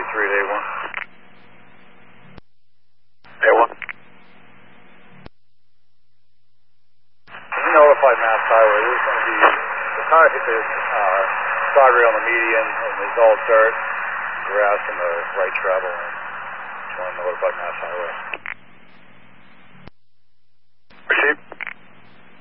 at A1. A1. You notified Mass Highway. There's going to be, the car hit the guardrail on the median, and there's all dirt, grass, and the right travel lane. Just want to notify Mass Highway.